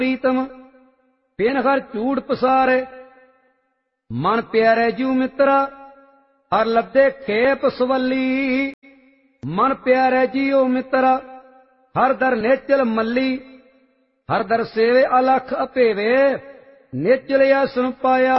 ਪ੍ਰੀਤਮ ਬਿਨ ਹਰ ਝੂਠ ਪਸਾਰੇ। ਮਨ ਪਿਆਰੇ ਜੀਉ ਮਿੱਤਰਾ ਹਰ ਲੱਦੇ ਖੇਪ ਸਵੱਲੀ। ਮਨ ਪਿਆਰੇ ਜੀਉ ਮਿੱਤਰਾ ਹਰ ਦਰ ਨੇਚਲ ਮੱਲੀ। ਹਰ ਦਰ ਸੇਵੇ ਅਲਖ ਅਭੇਵੇ ਨੇਚਲ ਆਸਣ ਪਾਇਆ।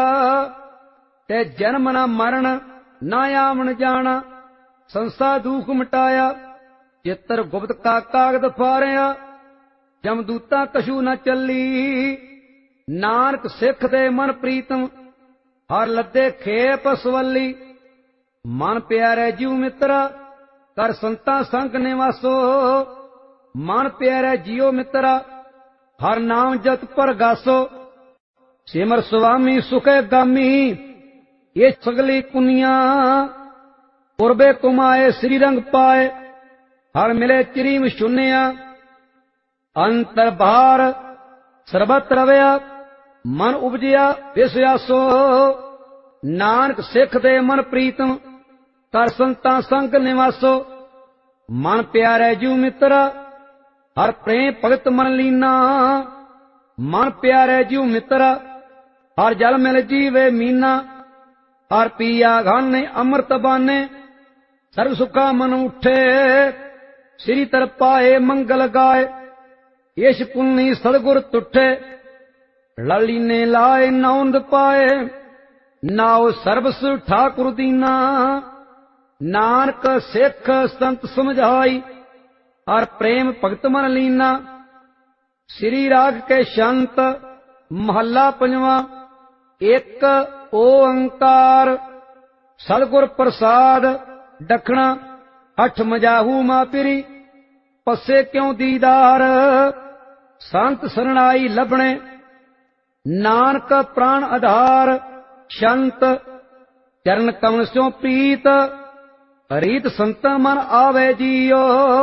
ਤੇ ਜਨਮ ਨਾ ਮਰਨ ਨਾ ਆਵਣ ਜਾਣਾ ਸੰਸਾ ਦੁਖ ਮਿਟਾਇਆ। ਚਿੱਤਰ ਗੁਪਤ ਕਾ ਕਾਗਦ ਫਾਰਿਆ ਜਮਦੂਤਾ ਕਛੂ ਨ ਚੱਲੀ। ਨਾਨਕ ਸਿੱਖ ਦੇ ਮਨ ਪ੍ਰੀਤਮ ਹਰ ਲੱਦੇ ਖੇਪ ਸਵੱਲੀ। ਮਨ ਪਿਆਰੇ ਜੀਉ ਮਿੱਤਰਾ ਕਰ ਸੰਤਾਂ ਸੰਗ ਨਿਵਾਸੋ। ਮਨ ਪਿਆਰੇ ਜੀਉ ਮਿੱਤਰਾ ਹਰ ਨਾਮ ਜਤ ਪਰਗਾਸੋ। ਸਿਮਰ ਸੁਆਮੀ ਸੁਖੇ ਗਾਮੀ ਇਹ ਸਗਲੀ ਕੁਨੀਆਂ। ਪੁਰਬੇ ਕੁਮਾਏ ਸ੍ਰੀ ਰੰਗ ਪਾਏ ਹਰ ਮਿਲੇ ਚਰੀਮ ਸ਼ੁਨਿਆ। ਅੰਤਰ ਬਾਹਰ ਸਰਬਤ ਰਵਿਆ ਮਨ ਉਪਜਿਆ ਵਿਸਿਆਸੋ। ਨਾਨਕ ਸਿੱਖ ਦੇ ਮਨ ਪ੍ਰੀਤਮ ਕਰ ਸੰਤਾਂ ਸੰਗ ਨਿਵਾਸੋ। ਮਨ ਪਿਆਰੇ ਜੀਉ ਮਿੱਤਰਾ ਹਰ ਪ੍ਰੇਮ ਭਗਤ ਮਨ ਲੀਨਾ। ਮਨ ਪਿਆਰੇ ਜੀਉ ਮਿੱਤਰਾ ਹਰ ਜਲ ਮਿਲ ਜੀਵੇ ਮੀਨਾ। ਹਰ ਪੀਆ ਘਾਨੇ ਅੰਮ੍ਰਿਤ ਬਾਨੇ ਸਰਬ ਸੁਖਾ ਮਨ ਉਠੇ। ਸ੍ਰੀ ਤਰ ਪਾਏ ਮੰਗਲ ਗਾਏ ਇਸ਼ ਪੁੰਨੀ ਸਤਿਗੁਰ ਤੁਠੇ। ਲਾਲੀ ਨੇ ਲਾਏ ਨੌਂਦ ਪਾਏ ਨਾਉ ਸਰਬਸ ਠਾਕੁਰ ਦੀਨਾ। ਨਾਨਕ ਸਿੱਖ ਸੰਤ ਸਮਝਾਈ ਹਰ ਪ੍ਰੇਮ ਭਗਤ ਮਨ ਲੀਨਾ। ਸ੍ਰੀ ਰਾਗ ਕੇ ਸ਼ੰਤ ਮਹੱਲਾ ਪੰਜਵਾਂ। ਇੱਕ ਓੰਕਾਰ ਸਤਿਗੁਰ ਪ੍ਰਸਾਦ ਦਖਣਾ ਅਠ ਮਜਾਹੂ ਮਾਪਿਰੀ। ਪਸੇ ਕਿਉ ਦੀਦਾਰ ਸੰਤ ਸਰਣਾਈ ਲੱਭਣੇ। ਨਾਨਕ ਪ੍ਰਾਣ ਆਧਾਰ ਸ਼ੰਤ ਚਰਨ ਕਮਲ ਸਿਉ ਪ੍ਰੀਤ। ਰੀਤ ਸੰਤ ਮਨ ਆਵੇ ਜੀਓ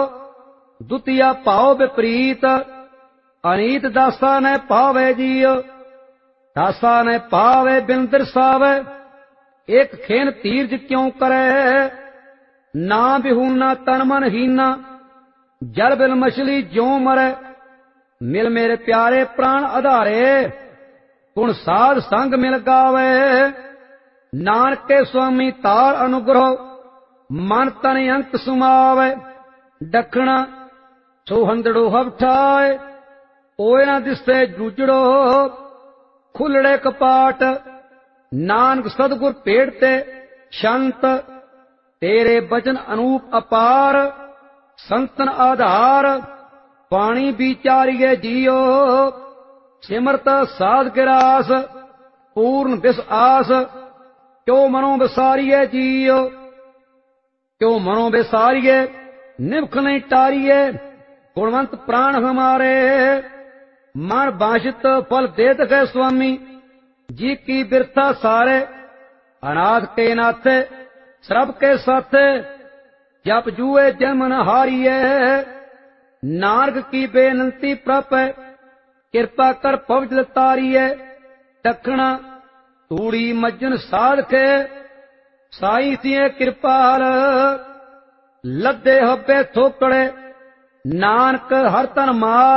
ਦੁਤੀਆ ਭਾਉ ਵਿਪਰੀਤ। ਅਨੀਤ ਦਾਸਾ ਨੇ ਪਾਵੇ ਜੀਓ ਦਾਸਾ ਨੇ ਪਾਵੇ ਬਿਨ ਦਰਸਾਵੇ। ਇੱਕ ਖੇਨ ਧੀਰਜ ਕਿਉ ਕਰੇ ਨਾ ਬਿਹੂਨਾ ਤਨ ਮਨ ਹੀਨਾ। ਜਲ ਬਿਨ ਮਛਲੀ ਜਿਉ ਮਰੇ ਮਿਲ ਮੇਰੇ ਪਿਆਰੇ ਪ੍ਰਾਣ ਆਧਾਰੇ। ਗੁਣ ਸਾਧ ਸੰਗ ਮਿਲ ਗਾਵੇ ਨਾਨਕ ਕੇ ਸੁਆਮੀ ਤਾਰ ਅਨੁਗ੍ਰਹ। ਮਨ ਤਨ ਅੰਤ ਸੁਮਾਵੇ ਦਖਣਾ ਸੋਹੰਦੜੋ ਹਵਠਾਏ। ਓਏ ਨਾ ਦਿਸੇ ਜੂਜੜੋ ਖੁੱਲੜੇ ਕਪਾਟ। ਨਾਨਕ ਸਤਿਗੁਰ ਭੇਟ ਤੇ ਸ਼ੰਤ ਤੇਰੇ ਬਚਨ ਅਨੂਪ ਅਪਾਰ। ਸੰਤਨ ਆਧਾਰ ਪਾਣੀ ਵਿਚਾਰੀਏ ਜੀਓ। ਸਿਮਰਤ ਸਾਧ ਗਿਰਾਸ ਪੂਰਨ ਬਿਸ ਆਸ। ਕਿਉ ਮਨੋਂ ਵਿਸਾਰੀਏ ਜੀਓ ਕਿਉ ਮਨੋਂ ਵਿਸਾਰੀਏ ਨਿਮਖ ਨਹੀਂ ਟਾਰੀਏ। ਗੁਣਵੰਤ ਪ੍ਰਾਣ ਹਮਾਰੇ ਮਨ ਬਾਸ਼ਿਤ ਫਲ ਦੇਤ ਹੈ ਸੁਆਮੀ। ਜੀ ਕੀ ਬਿਰਥਾ ਸਾਰੇ ਅਨਾਥ ਕੇ ਨਾਥੇ ਸਰਬ ਕੇ ਸਾਥੇ। ਜਪ ਜੂਏ ਜਨਮ ਨ ਹਾਰੀਏ ਨਾਨਕ ਕੀ ਬੇਨੰਤੀ ਪ੍ਰਭ ਹੈ। ਕਿਰਪਾ ਕਰ ਪਵਜ ਤਾਰੀਏ ਦਖਣਾ ਤੂੜੀ ਮੱਜਨ ਸਾਧ ਕੇ। ਸਾਈ ਸੀਏ ਕਿਰਪਾਲ ਲੱਦੇ ਹੱਬੇ ਥੋਕੜੇ। ਨਾਨਕ ਹਰ ਤਨ ਮਾਲ